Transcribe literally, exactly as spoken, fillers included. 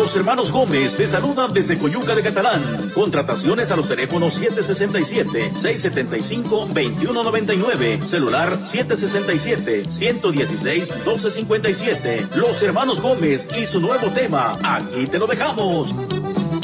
Los hermanos Gómez te saludan desde Coyuca de Catalán. Contrataciones a los teléfonos siete seis siete, seis siete cinco, dos uno nueve nueve, celular siete seis siete, uno uno seis, uno dos cinco siete. Los hermanos Gómez y su nuevo tema, Aquí te lo dejamos.